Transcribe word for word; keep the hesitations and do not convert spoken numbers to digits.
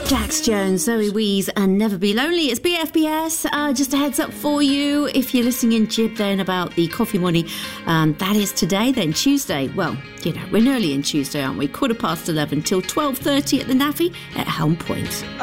Dax Jones, Zoe Wees and Never Be Lonely. It's B F B S. Uh, just a heads up for you, if you're listening in Jib then about the coffee money, um, that is today then, Tuesday. Well, you know, we're nearly in Tuesday, aren't we? Quarter past eleven till twelve thirty at the N A F I at Helm Point.